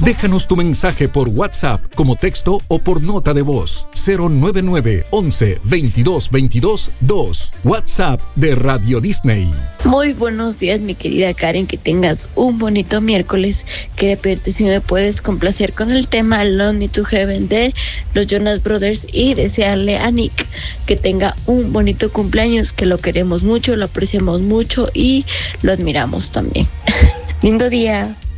Déjanos tu mensaje por WhatsApp como texto o por nota de voz. 099 11 22 22 2. WhatsApp de Radio Disney. Muy buenos días, mi querida Karen, que tengas un bonito miércoles. Quería pedirte si me puedes complacer con el tema Lonely to Heaven de los Jonas Brothers y desearle a Nick que tenga un bonito cumpleaños, que lo queremos mucho, lo apreciamos mucho y lo admiramos también. Lindo día.